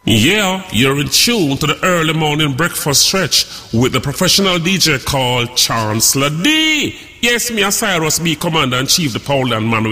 Yeah, you're in tune to the early morning breakfast stretch with the professional DJ called Chancellor D. Yes, me a Cyrus B, Commander-in-Chief, the Paul and Manuel.